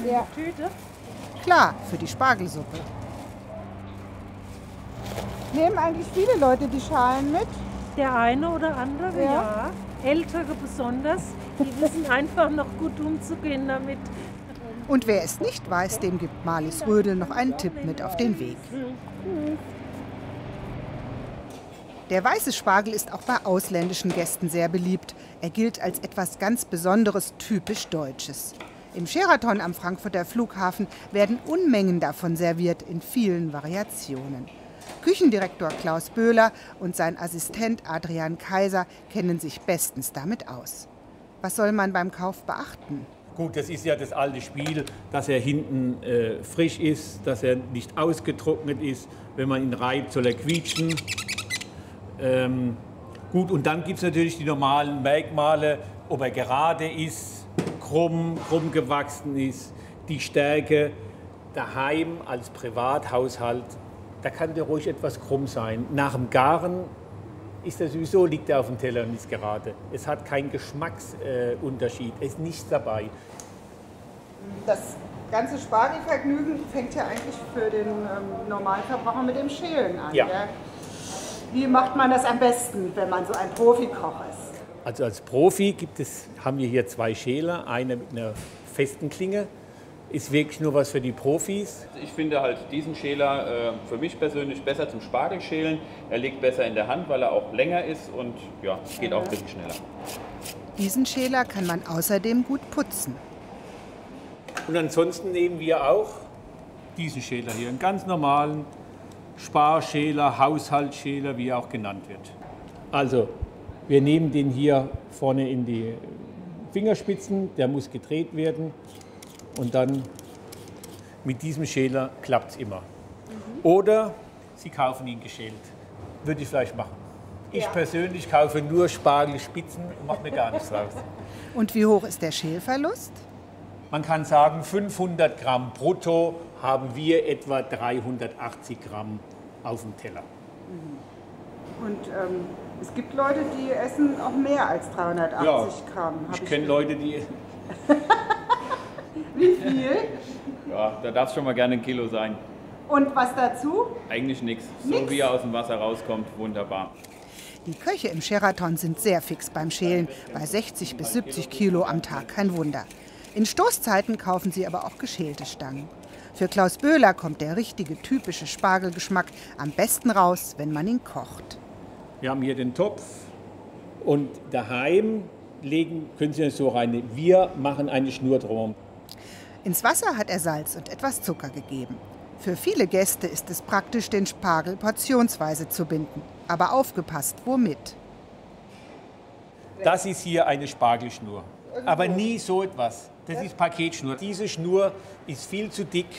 Ja. Tüte. Klar, für die Spargelsuppe. Nehmen eigentlich viele Leute die Schalen mit? Der eine oder andere, Ja. ja. Ältere besonders, die wissen einfach noch gut umzugehen damit. Und wer es nicht weiß, dem gibt Marlies Rödel noch einen Tipp mit auf den Weg. Der weiße Spargel ist auch bei ausländischen Gästen sehr beliebt. Er gilt als etwas ganz Besonderes, typisch Deutsches. Im Sheraton am Frankfurter Flughafen werden Unmengen davon serviert in vielen Variationen. Küchendirektor Klaus Böhler und sein Assistent Adrian Kaiser kennen sich bestens damit aus. Was soll man beim Kauf beachten? Gut, das ist ja das alte Spiel, dass er hinten frisch ist, dass er nicht ausgetrocknet ist. Wenn man ihn reibt, soll er quietschen. Gut, und dann gibt es natürlich die normalen Merkmale, ob er gerade ist, krumm gewachsen ist, die Stärke. Daheim als Privathaushalt, da kann der ruhig etwas krumm sein. Nach dem Garen ist er sowieso, liegt er auf dem Teller und ist gerade. Es hat keinen Geschmacksunterschied, es ist nichts dabei. Das ganze Spargelvergnügen fängt ja eigentlich für den Normalverbraucher mit dem Schälen an. Ja. Gell? Wie macht man das am besten, wenn man so ein Profikoch ist? Also als Profi haben wir hier 2 Schäler, eine mit einer festen Klinge. Ist wirklich nur was für die Profis. Ich finde halt diesen Schäler für mich persönlich besser zum Spargelschälen. Er liegt besser in der Hand, weil er auch länger ist und ja, geht auch ein bisschen schneller. Diesen Schäler kann man außerdem gut putzen. Und ansonsten nehmen wir auch diesen Schäler hier, einen ganz normalen Sparschäler, Haushaltsschäler, wie er auch genannt wird. Also, wir nehmen den hier vorne in die Fingerspitzen, der muss gedreht werden und dann mit diesem Schäler klappt es immer. Oder Sie kaufen ihn geschält. Würde ich vielleicht machen. Ich persönlich kaufe nur Spargelspitzen und mache mir gar nichts draus. Und wie hoch ist der Schälverlust? Man kann sagen, 500 Gramm brutto haben wir etwa 380 Gramm auf dem Teller. Und es gibt Leute, die essen auch mehr als 380 Gramm. Ich kenne Leute, die... Wie viel? Ja, da darf es schon mal gerne 1 Kilo sein. Und was dazu? Eigentlich nichts. So Nix? wie er aus dem Wasser rauskommt, wunderbar. Die Köche im Sheraton sind sehr fix beim Schälen. Bei 60 bis 70 Kilo am Tag kein Wunder. In Stoßzeiten kaufen sie aber auch geschälte Stangen. Für Klaus Böhler kommt der richtige, typische Spargelgeschmack am besten raus, wenn man ihn kocht. Wir haben hier den Topf und daheim können Sie so rein. Wir machen eine Schnur drum. Ins Wasser hat er Salz und etwas Zucker gegeben. Für viele Gäste ist es praktisch, den Spargel portionsweise zu binden. Aber aufgepasst, womit? Das ist hier eine Spargelschnur. Aber nie so etwas. Das ist Paketschnur. Diese Schnur ist viel zu dick